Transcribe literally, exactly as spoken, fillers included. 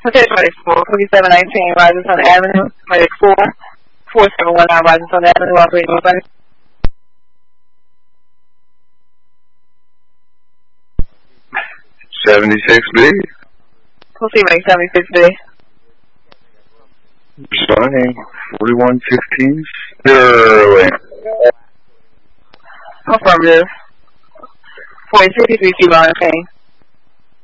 Okay, twenty-four, forty-seven nineteen, Robinson Avenue, twenty-four, four seven one nine Robinson Avenue, operating mobile. seventy-six B. We'll see you seventy-six B. Johnny, forty-one fifteen. Wait. Affirmative. forty-six fifty-three, Ron Payne.